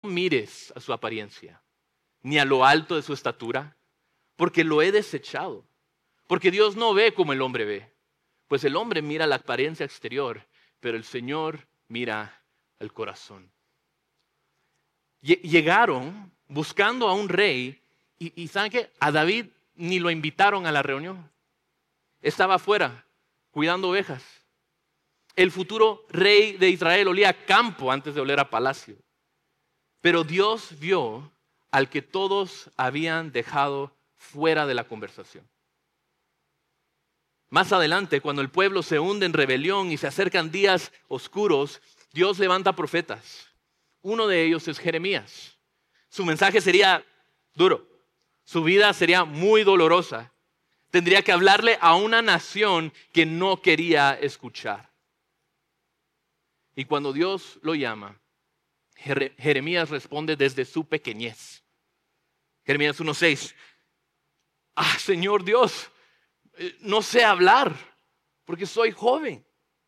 mires a su apariencia, ni a lo alto de su estatura, porque lo he desechado. Porque Dios no ve como el hombre ve, pues el hombre mira la apariencia exterior, pero el Señor mira el corazón. Llegaron buscando a un rey y ¿saben qué? A David ni lo invitaron a la reunión. Estaba afuera cuidando ovejas. El futuro rey de Israel olía a campo antes de oler a palacio. Pero Dios vio al que todos habían dejado fuera de la conversación. Más adelante, cuando el pueblo se hunde en rebelión y se acercan días oscuros, Dios levanta profetas. Uno de ellos es Jeremías. Su mensaje sería duro. Su vida sería muy dolorosa. Tendría que hablarle a una nación que no quería escuchar. Y cuando Dios lo llama, Jeremías responde desde su pequeñez. Jeremías 1:6. Señor Dios, no sé hablar porque soy joven.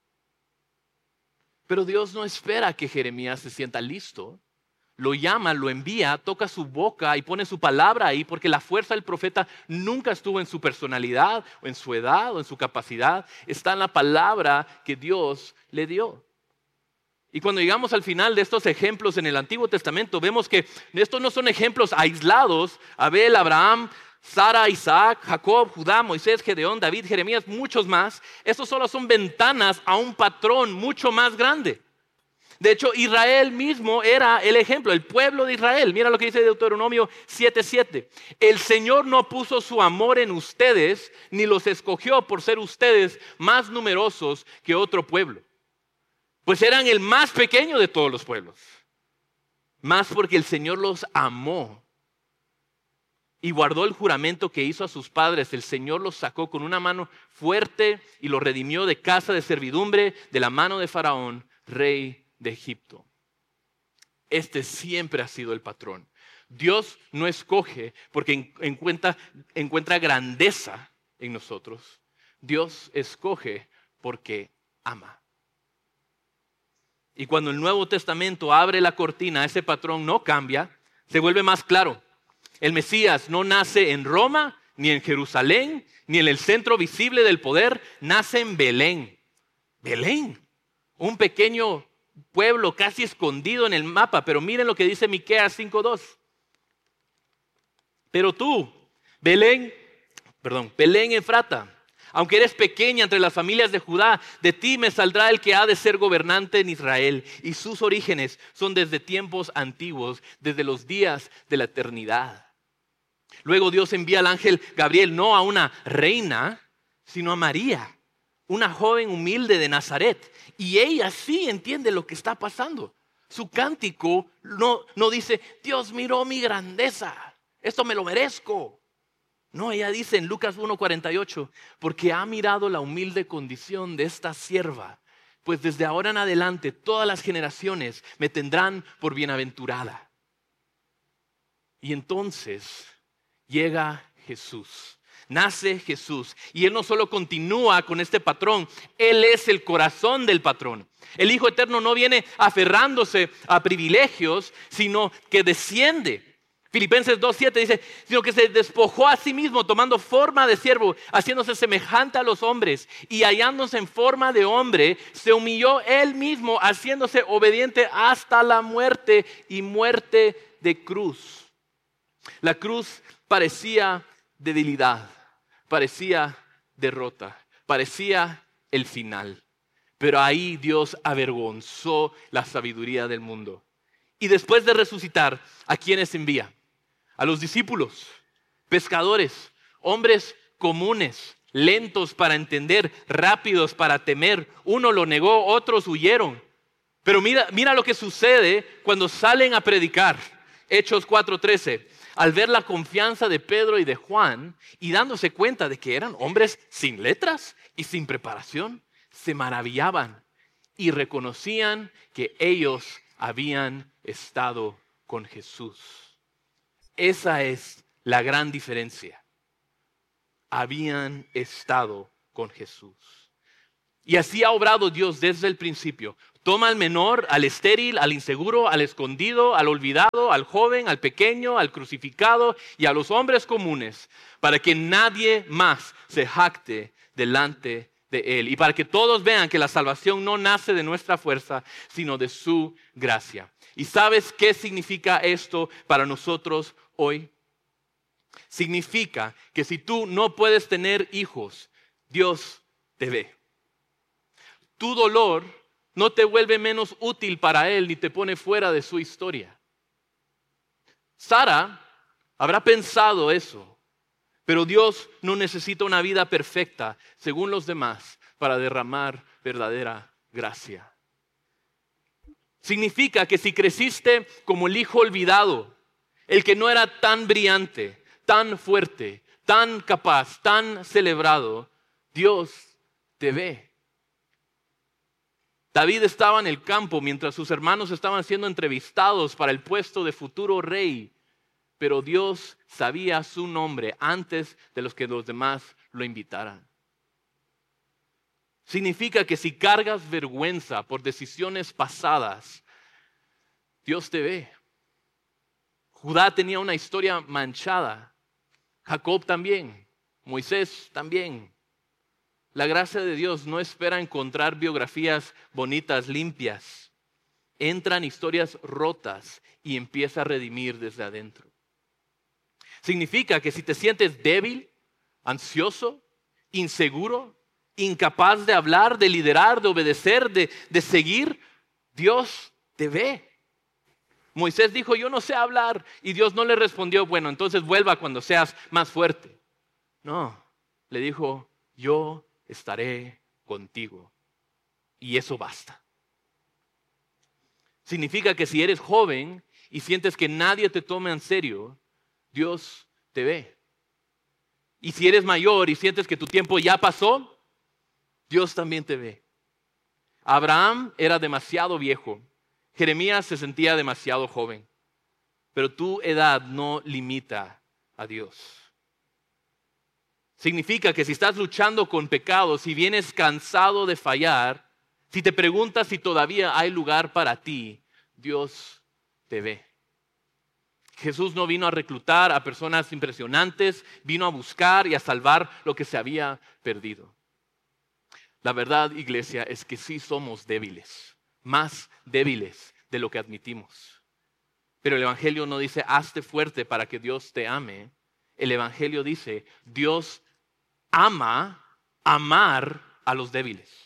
Pero Dios no espera que Jeremías se sienta listo. Lo llama, lo envía, toca su boca y pone su palabra ahí porque la fuerza del profeta nunca estuvo en su personalidad o en su edad o en su capacidad. Está en la palabra que Dios le dio. Y cuando llegamos al final de estos ejemplos en el Antiguo Testamento, vemos que estos no son ejemplos aislados. Abel, Abraham, Sara, Isaac, Jacob, Judá, Moisés, Gedeón, David, Jeremías, muchos más. Estos solo son ventanas a un patrón mucho más grande. De hecho, Israel mismo era el ejemplo, el pueblo de Israel. Mira lo que dice Deuteronomio 7:7. El Señor no puso su amor en ustedes, ni los escogió por ser ustedes más numerosos que otro pueblo. Pues eran el más pequeño de todos los pueblos. Más porque el Señor los amó y guardó el juramento que hizo a sus padres. El Señor los sacó con una mano fuerte y los redimió de casa de servidumbre, de la mano de Faraón, rey de Egipto. Este siempre ha sido el patrón. Dios no escoge porque encuentra grandeza en nosotros. Dios escoge porque ama. Y cuando el Nuevo Testamento abre la cortina, ese patrón no cambia, se vuelve más claro. El Mesías no nace en Roma, ni en Jerusalén, ni en el centro visible del poder, nace en Belén. Belén, un pequeño pueblo casi escondido en el mapa, pero miren lo que dice Miqueas 5:2. Pero tú, Belén Efrata, aunque eres pequeña entre las familias de Judá, de ti me saldrá el que ha de ser gobernante en Israel, y sus orígenes son desde tiempos antiguos, desde los días de la eternidad. Luego Dios envía al ángel Gabriel no a una reina, sino a María, una joven humilde de Nazaret. Y ella sí entiende lo que está pasando. Su cántico no dice, Dios miró mi grandeza, esto me lo merezco. No, ella dice en Lucas 1:48, porque ha mirado la humilde condición de esta sierva, pues desde ahora en adelante todas las generaciones me tendrán por bienaventurada. Y entonces llega Jesús, nace Jesús, y Él no solo continúa con este patrón, Él es el corazón del patrón. El Hijo Eterno no viene aferrándose a privilegios, sino que desciende. Filipenses 2:7 dice, sino que se despojó a sí mismo tomando forma de siervo, haciéndose semejante a los hombres y hallándose en forma de hombre, se humilló él mismo, haciéndose obediente hasta la muerte y muerte de cruz. La cruz parecía debilidad, parecía derrota, parecía el final. Pero ahí Dios avergonzó la sabiduría del mundo. Y después de resucitar, ¿a quiénes envía? A los discípulos, pescadores, hombres comunes, lentos para entender, rápidos para temer. Uno lo negó, otros huyeron. Pero mira lo que sucede cuando salen a predicar. Hechos 4:13. Al ver la confianza de Pedro y de Juan y dándose cuenta de que eran hombres sin letras y sin preparación, se maravillaban y reconocían que ellos habían estado con Jesús. Esa es la gran diferencia. Habían estado con Jesús. Y así ha obrado Dios desde el principio. Toma al menor, al estéril, al inseguro, al escondido, al olvidado, al joven, al pequeño, al crucificado y a los hombres comunes, para que nadie más se jacte delante de Él. Y para que todos vean que la salvación no nace de nuestra fuerza, sino de su gracia. ¿Y sabes qué significa esto para nosotros hoy? Significa que si tú no puedes tener hijos, Dios te ve. Tu dolor no te vuelve menos útil para Él ni te pone fuera de su historia. Sara habrá pensado eso, pero Dios no necesita una vida perfecta, según los demás, para derramar verdadera gracia. Significa que si creciste como el hijo olvidado, el que no era tan brillante, tan fuerte, tan capaz, tan celebrado, Dios te ve. David estaba en el campo mientras sus hermanos estaban siendo entrevistados para el puesto de futuro rey, pero Dios sabía su nombre antes de los que los demás lo invitaran. Significa que si cargas vergüenza por decisiones pasadas, Dios te ve. Judá tenía una historia manchada, Jacob también, Moisés también. La gracia de Dios no espera encontrar biografías bonitas, limpias. Entran historias rotas y empieza a redimir desde adentro. Significa que si te sientes débil, ansioso, inseguro, incapaz de hablar, de liderar, de obedecer, de seguir, Dios te ve. Moisés dijo, yo no sé hablar. Y Dios no le respondió, bueno, entonces vuelva cuando seas más fuerte. No, le dijo, yo estaré contigo. Y eso basta. Significa que si eres joven y sientes que nadie te toma en serio, Dios te ve. Y si eres mayor y sientes que tu tiempo ya pasó, Dios también te ve. Abraham era demasiado viejo. Jeremías se sentía demasiado joven. Pero tu edad no limita a Dios. Significa que si estás luchando con pecados, si vienes cansado de fallar, si te preguntas si todavía hay lugar para ti, Dios te ve. Jesús no vino a reclutar a personas impresionantes, vino a buscar y a salvar lo que se había perdido. La verdad, iglesia, es que sí somos débiles, más débiles de lo que admitimos. Pero el Evangelio no dice, hazte fuerte para que Dios te ame. El Evangelio dice, Dios amar a los débiles.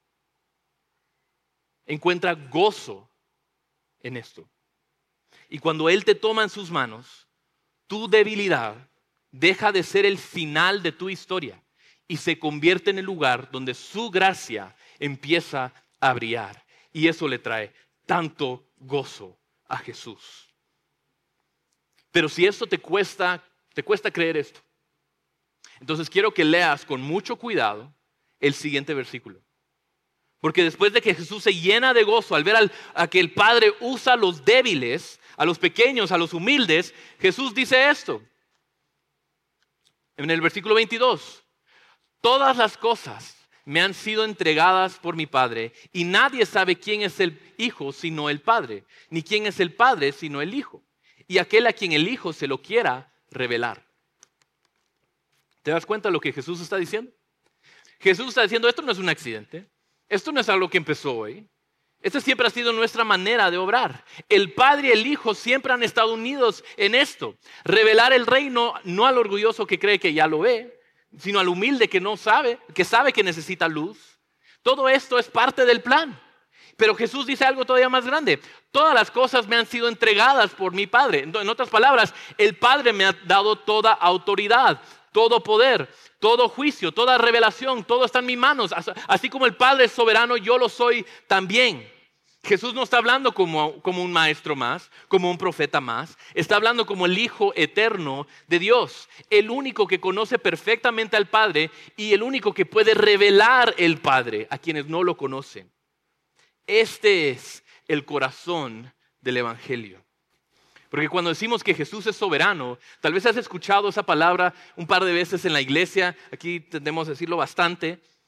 Encuentra gozo en esto. Y cuando Él te toma en sus manos, tu debilidad deja de ser el final de tu historia y se convierte en el lugar donde su gracia empieza a brillar. Y eso le trae tanto gozo a Jesús. Pero si esto te cuesta creer esto, entonces quiero que leas con mucho cuidado el siguiente versículo. Porque después de que Jesús se llena de gozo al ver a que el Padre usa a los débiles, a los pequeños, a los humildes, Jesús dice esto. En el versículo 22. Todas las cosas me han sido entregadas por mi Padre y nadie sabe quién es el Hijo sino el Padre, ni quién es el Padre sino el Hijo, y aquel a quien el Hijo se lo quiera revelar. ¿Te das cuenta de lo que Jesús está diciendo? Jesús está diciendo, esto no es un accidente, esto no es algo que empezó hoy. Esta siempre ha sido nuestra manera de obrar. El Padre y el Hijo siempre han estado unidos en esto. Revelar el reino no al orgulloso que cree que ya lo ve, sino al humilde que no sabe, que sabe que necesita luz. Todo esto es parte del plan. Pero Jesús dice algo todavía más grande. Todas las cosas me han sido entregadas por mi Padre. En otras palabras, el Padre me ha dado toda autoridad, todo poder, todo juicio, toda revelación, todo está en mis manos. Así como el Padre es soberano, yo lo soy también. Jesús no está hablando como un maestro más, como un profeta más. Está hablando como el Hijo eterno de Dios. El único que conoce perfectamente al Padre y el único que puede revelar el Padre a quienes no lo conocen. Este es el corazón del Evangelio. Porque cuando decimos que Jesús es soberano, tal vez has escuchado esa palabra un par de veces en la iglesia, aquí tendemos a decirlo bastante.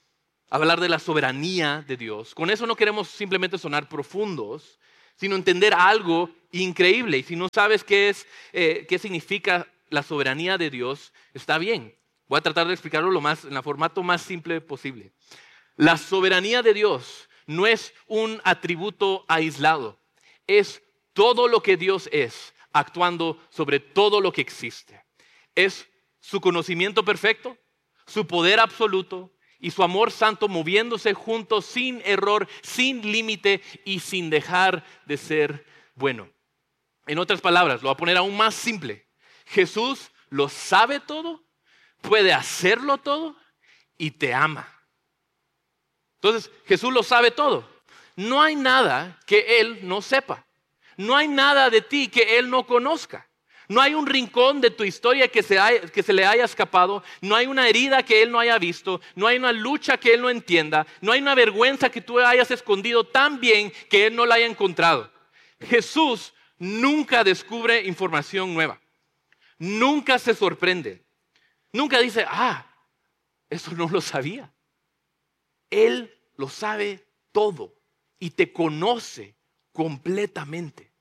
hablar de la soberanía de Dios. Con eso no queremos simplemente sonar profundos, sino entender algo increíble. Y si no sabes qué significa la soberanía de Dios, está bien. Voy a tratar de explicarlo en el formato más simple posible. La soberanía de Dios no es un atributo aislado. Es todo lo que Dios es, actuando sobre todo lo que existe. Es su conocimiento perfecto, su poder absoluto y su amor santo moviéndose juntos sin error, sin límite y sin dejar de ser bueno. En otras palabras, lo voy a poner aún más simple. Jesús lo sabe todo, puede hacerlo todo y te ama. Entonces, Jesús lo sabe todo. No hay nada que Él no sepa. No hay nada de ti que Él no conozca. No hay un rincón de tu historia que se le haya escapado. No hay una herida que Él no haya visto. No hay una lucha que Él no entienda. No hay una vergüenza que tú hayas escondido tan bien que Él no la haya encontrado. Jesús nunca descubre información nueva. Nunca se sorprende. Nunca dice, eso no lo sabía. Él lo sabe todo y te conoce completamente.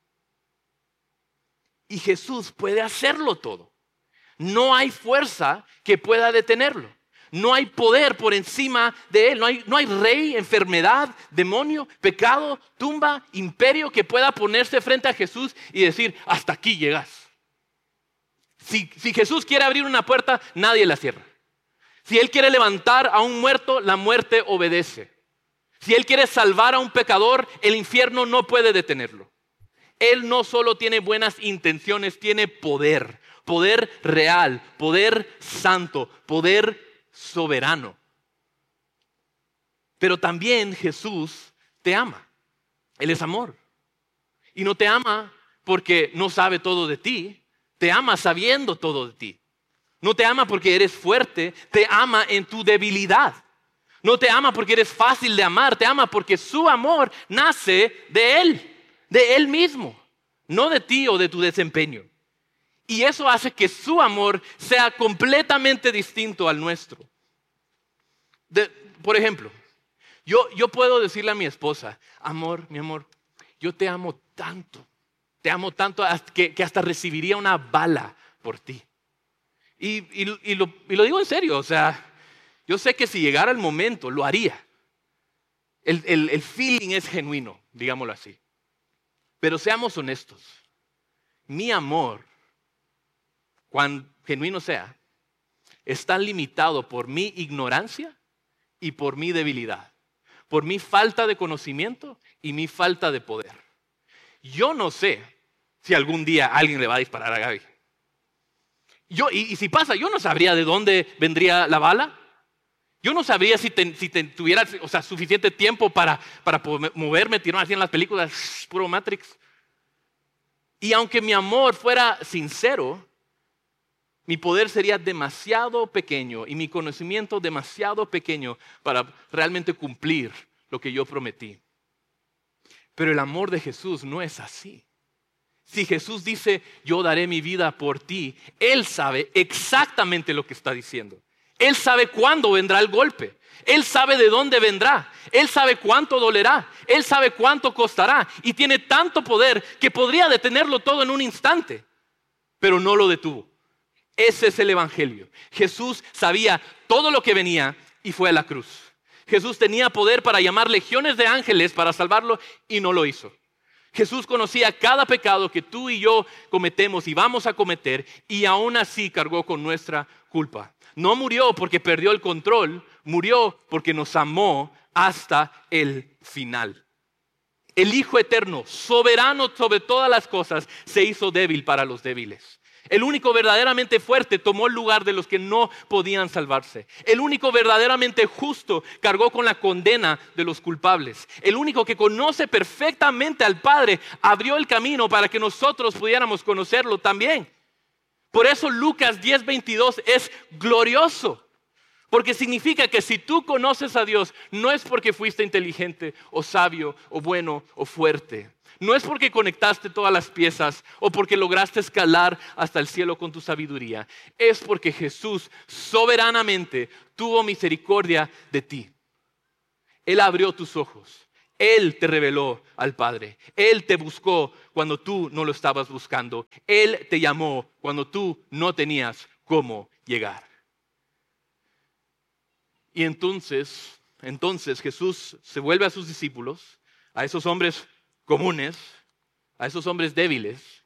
Y Jesús puede hacerlo todo. No hay fuerza que pueda detenerlo. No hay poder por encima de Él. No hay rey, enfermedad, demonio, pecado, tumba, imperio que pueda ponerse frente a Jesús y decir, hasta aquí llegas. Si Jesús quiere abrir una puerta, nadie la cierra. Si Él quiere levantar a un muerto, la muerte obedece. Si Él quiere salvar a un pecador, el infierno no puede detenerlo. Él no solo tiene buenas intenciones, tiene poder. Poder real, poder santo, poder soberano. Pero también Jesús te ama. Él es amor. Y no te ama porque no sabe todo de ti. Te ama sabiendo todo de ti. No te ama porque eres fuerte, te ama en tu debilidad. No te ama porque eres fácil de amar, te ama porque su amor nace de Él mismo, no de ti o de tu desempeño. Y eso hace que su amor sea completamente distinto al nuestro. Por ejemplo, yo puedo decirle a mi esposa, mi amor, yo te amo tanto que hasta recibiría una bala por ti. Y lo digo en serio, o sea, yo sé que si llegara el momento, lo haría. El feeling es genuino, digámoslo así. Pero seamos honestos, mi amor, cuán genuino sea, está limitado por mi ignorancia y por mi debilidad, por mi falta de conocimiento y mi falta de poder. Yo no sé si algún día alguien le va a disparar a Gaby. Y si pasa, yo no sabría de dónde vendría la bala. Yo no sabría si tuviera suficiente tiempo para moverme, tirar así en las películas, puro Matrix. Y aunque mi amor fuera sincero, mi poder sería demasiado pequeño y mi conocimiento demasiado pequeño para realmente cumplir lo que yo prometí. Pero el amor de Jesús no es así. Si Jesús dice, yo daré mi vida por ti, Él sabe exactamente lo que está diciendo. Él sabe cuándo vendrá el golpe. Él sabe de dónde vendrá. Él sabe cuánto dolerá. Él sabe cuánto costará. Y tiene tanto poder que podría detenerlo todo en un instante. Pero no lo detuvo. Ese es el evangelio. Jesús sabía todo lo que venía y fue a la cruz. Jesús tenía poder para llamar legiones de ángeles para salvarlo y no lo hizo. Jesús conocía cada pecado que tú y yo cometemos y vamos a cometer y aún así cargó con nuestra culpa. No murió porque perdió el control, murió porque nos amó hasta el final. El Hijo Eterno, soberano sobre todas las cosas, se hizo débil para los débiles. El único verdaderamente fuerte tomó el lugar de los que no podían salvarse. El único verdaderamente justo cargó con la condena de los culpables. El único que conoce perfectamente al Padre abrió el camino para que nosotros pudiéramos conocerlo también. Por eso Lucas 10:22 es glorioso. Porque significa que si tú conoces a Dios, no es porque fuiste inteligente o sabio o bueno o fuerte. No es porque conectaste todas las piezas o porque lograste escalar hasta el cielo con tu sabiduría. Es porque Jesús soberanamente tuvo misericordia de ti. Él abrió tus ojos. Él te reveló al Padre. Él te buscó cuando tú no lo estabas buscando. Él te llamó cuando tú no tenías cómo llegar. Y entonces Jesús se vuelve a sus discípulos, a esos hombres comunes, a esos hombres débiles,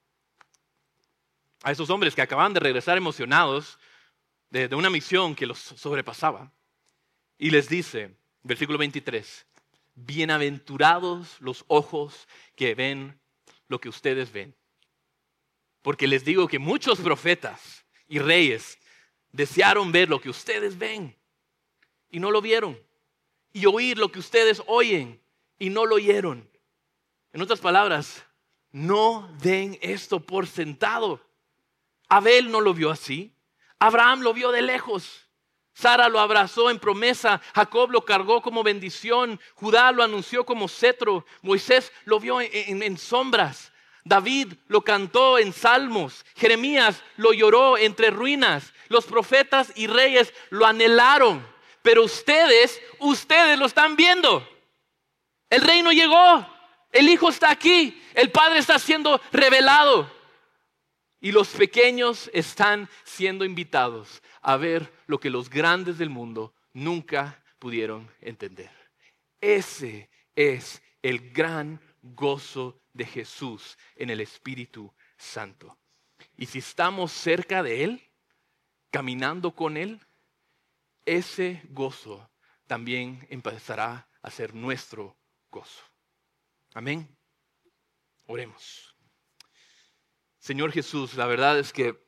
a esos hombres que acaban de regresar emocionados de una misión que los sobrepasaba. Y les dice, versículo 23, bienaventurados los ojos que ven lo que ustedes ven. Porque les digo que muchos profetas y reyes desearon ver lo que ustedes ven y no lo vieron. Y oír lo que ustedes oyen y no lo oyeron. En otras palabras, no den esto por sentado. Abel no lo vio así. Abraham lo vio de lejos. Sara lo abrazó en promesa, Jacob lo cargó como bendición, Judá lo anunció como cetro, Moisés lo vio en sombras, David lo cantó en salmos, Jeremías lo lloró entre ruinas, los profetas y reyes lo anhelaron, pero ustedes lo están viendo. El reino llegó, el Hijo está aquí, el Padre está siendo revelado y los pequeños están siendo invitados a ver lo que los grandes del mundo nunca pudieron entender. Ese es el gran gozo de Jesús en el Espíritu Santo. Y si estamos cerca de Él, caminando con Él, ese gozo también empezará a ser nuestro gozo. Amén. Oremos. Señor Jesús, la verdad es que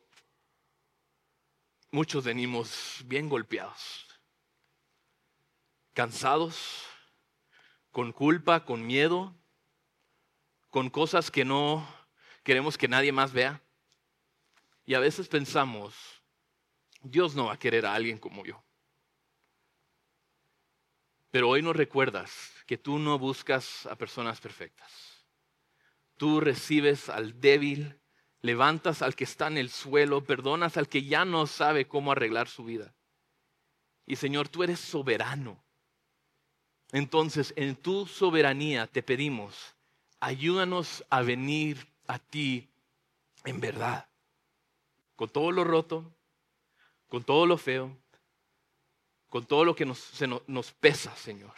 muchos venimos bien golpeados, cansados, con culpa, con miedo, con cosas que no queremos que nadie más vea. Y a veces pensamos, Dios no va a querer a alguien como yo. Pero hoy nos recuerdas que tú no buscas a personas perfectas. Tú recibes al débil, levantas al que está en el suelo, perdonas al que ya no sabe cómo arreglar su vida. Y Señor, tú eres soberano. Entonces, en tu soberanía te pedimos, ayúdanos a venir a ti en verdad. Con todo lo roto, con todo lo feo, con todo lo que nos pesa, Señor.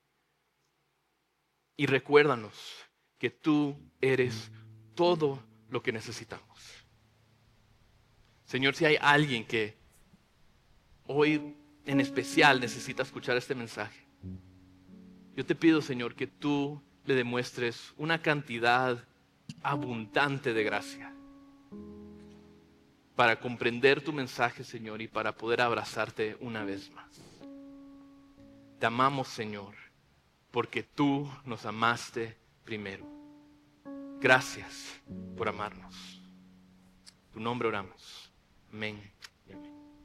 Y recuérdanos que tú eres todo lo que necesitamos. Señor, si hay alguien que hoy en especial necesita escuchar este mensaje, yo te pido, Señor, que tú le demuestres una cantidad abundante de gracia para comprender tu mensaje, Señor, y para poder abrazarte una vez más. Te amamos, Señor, porque tú nos amaste primero. Gracias por amarnos. En tu nombre oramos. Amén.